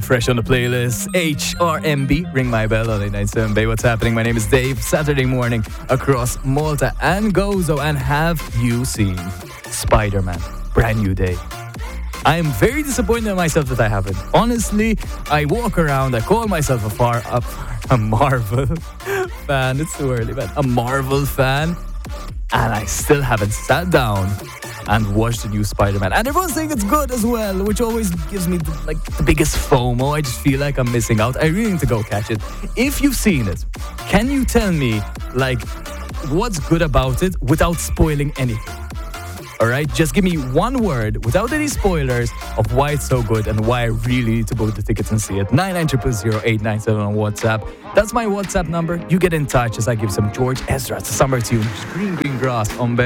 fresh on the playlist. HRMB, Ring My Bell on 897 Bay. What's happening? My name is Dave. Saturday morning across Malta and Gozo. And have you seen Spider-Man? Brand new day. I am very disappointed in myself that I haven't. Honestly, I walk around, I call myself a Marvel fan. It's too early, but a Marvel fan. And I still haven't sat down and watched the new Spider-Man. And everyone's saying it's good as well, which always gives me the biggest FOMO. I just feel like I'm missing out. I really need to go catch it. If you've seen it, can you tell me what's good about it without spoiling anything? Alright, just give me one word without any spoilers of why it's so good and why I really need to book the tickets and see it. 9900897 on WhatsApp. That's my WhatsApp number. You get in touch as I give some George Ezra. It's a summer tune. Green Grass on